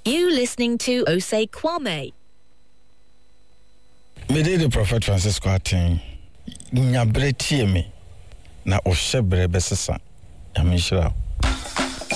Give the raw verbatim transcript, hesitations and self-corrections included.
You listening to Osei Kwame. Me dey the Prophet Francisco atin. Nyabre tie me na ohye bre besesa. Amishira.